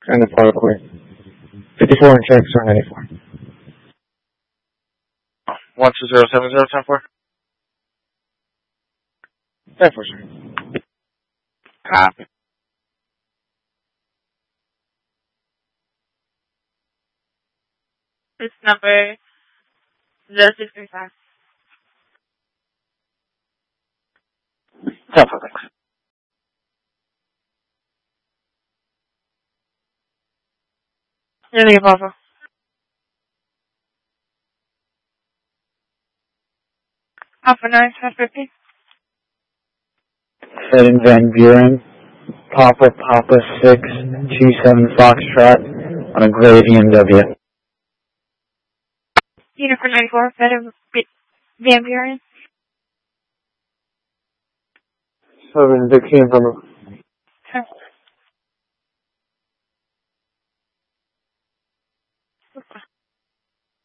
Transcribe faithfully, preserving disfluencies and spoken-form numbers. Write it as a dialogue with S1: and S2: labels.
S1: ninety-four clear. fifty-four and check, sir, ninety-four.
S2: one two zero seven zero, ten four.
S1: ten four, sir.
S2: Copy.
S3: It's number zero six three five.
S2: ten four, thanks.
S3: Really, Papa. Alpha nine, ten fifty.
S1: Heading Van Buren. Papa Papa six G seven Foxtrot on a gray B M W.
S3: Unit for ninety-four, Fed of Van Buren.
S1: seven fifteen from
S3: Okay.